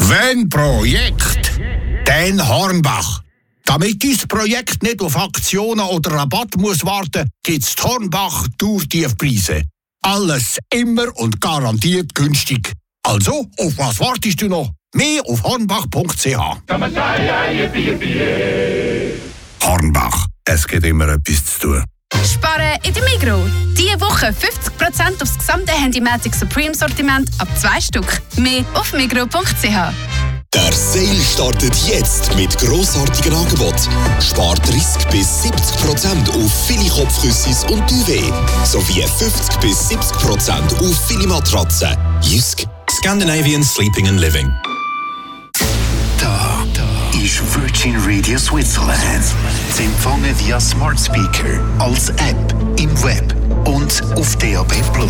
Wenn Projekt, dann Hornbach. Damit dein Projekt nicht auf Aktionen oder Rabatt muss warten, gibt's Hornbach Tourtiefpreise. Alles immer und garantiert günstig. Also, auf was wartest du noch? Mehr auf hornbach.ch. Hornbach, es gibt immer etwas zu tun. Sparen in der Migros. Diese Woche 50% aufs gesamte Handymatic Supreme Sortiment ab 2 Stück. Mehr auf migros.ch. Der Sale startet jetzt mit grossartigen Angeboten. Spart 30 bis 70% auf viele Kopfküssis und Duvet. Sowie 50 bis 70% auf viele Matratzen. Jysk. Scandinavian Sleeping and Living. Da ist Virgin Radio Switzerland. Zu empfangen via Smart Speaker, als App, im Web und auf DAB+.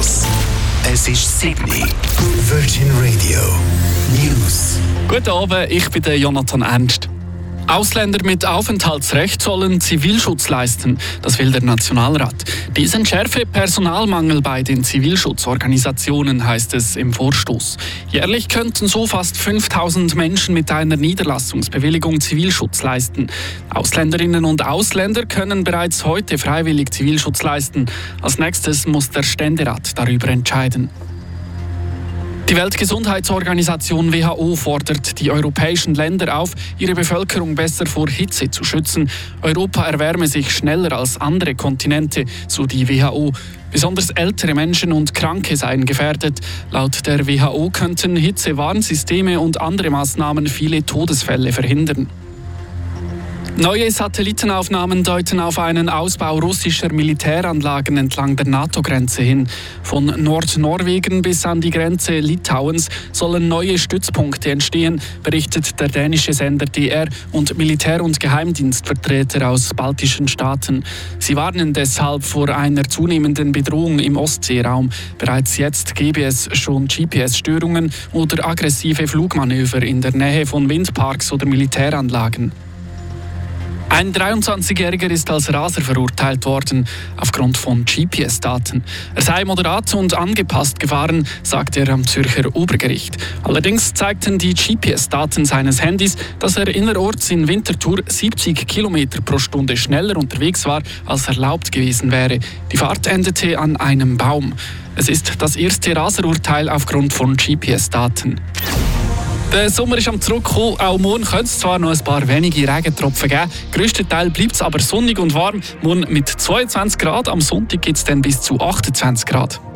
Es ist Sydney. Virgin Radio News. Guten Abend, ich bin der Jonathan Ernst. Ausländer mit Aufenthaltsrecht sollen Zivilschutz leisten. Das will der Nationalrat. Dies entschärfe Personalmangel bei den Zivilschutzorganisationen, heißt es im Vorstoß. Jährlich könnten so fast 5000 Menschen mit einer Niederlassungsbewilligung Zivilschutz leisten. Ausländerinnen und Ausländer können bereits heute freiwillig Zivilschutz leisten. Als nächstes muss der Ständerat darüber entscheiden. Die Weltgesundheitsorganisation WHO fordert die europäischen Länder auf, ihre Bevölkerung besser vor Hitze zu schützen. Europa erwärme sich schneller als andere Kontinente, so die WHO. Besonders ältere Menschen und Kranke seien gefährdet. Laut der WHO könnten Hitzewarnsysteme und andere Maßnahmen viele Todesfälle verhindern. Neue Satellitenaufnahmen deuten auf einen Ausbau russischer Militäranlagen entlang der NATO-Grenze hin. Von Nordnorwegen bis an die Grenze Litauens sollen neue Stützpunkte entstehen, berichtet der dänische Sender DR und Militär- und Geheimdienstvertreter aus baltischen Staaten. Sie warnen deshalb vor einer zunehmenden Bedrohung im Ostseeraum. Bereits jetzt gebe es schon GPS-Störungen oder aggressive Flugmanöver in der Nähe von Windparks oder Militäranlagen. Ein 23-Jähriger ist als Raser verurteilt worden, aufgrund von GPS-Daten. Er sei moderat und angepasst gefahren, sagte er am Zürcher Obergericht. Allerdings zeigten die GPS-Daten seines Handys, dass er innerorts in Winterthur 70 km pro Stunde schneller unterwegs war, als erlaubt gewesen wäre. Die Fahrt endete an einem Baum. Es ist das erste Raserurteil aufgrund von GPS-Daten. Der Sommer ist am Zurückkommen. Auch morgen könnte es zwar noch ein paar wenige Regentropfen geben. Grösstenteils bleibt es aber sonnig und warm. Morgen mit 22 Grad, am Sonntag gibt es dann bis zu 28 Grad.